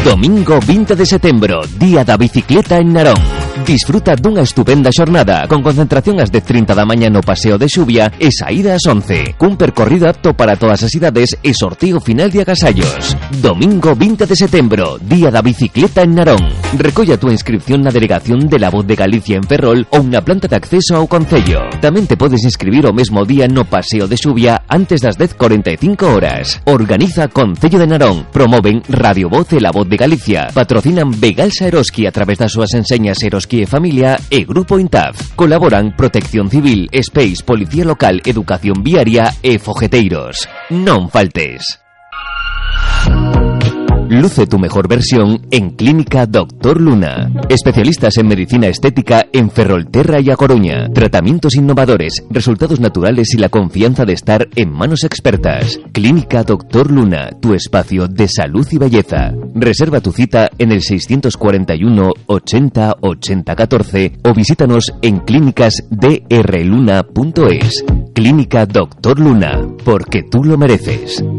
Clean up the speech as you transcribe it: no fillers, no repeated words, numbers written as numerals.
Domingo 20 de setembro, Día da Bicicleta en Narón. Disfruta dunha estupenda xornada con concentración ás 10:30 da mañá no Paseo de Xuvia e saída ás 11. Cun percorrido apto para todas as idades e sorteo final de agasallos. Domingo 20 de setembro, Día da Bicicleta en Narón. Recolla a túa inscripción na delegación de La Voz de Galicia en Ferrol ou na planta de acceso ao concello. Tamén te podes inscribir o mesmo día no Paseo de Xuvia antes das 10:45 horas. Organiza Concello de Narón. Promoven Radio Voz e La Voz de Galicia. Patrocinan Begalsa Eroski a través das súas enseñas Eroski e Familia e Grupo Intaf. Colaboran Protección Civil, Space, Policía Local, Educación Viaria e Fogueteiros. Non faltes. Luce tu mejor versión en Clínica Dr. Luna. Especialistas en medicina estética en Ferrolterra y A Coruña. Tratamientos innovadores, resultados naturales y la confianza de estar en manos expertas. Clínica Dr. Luna, tu espacio de salud y belleza. Reserva tu cita en el 641 80 80 14 o visítanos en clínicasdrluna.es. Clínica Dr. Luna, porque tú lo mereces.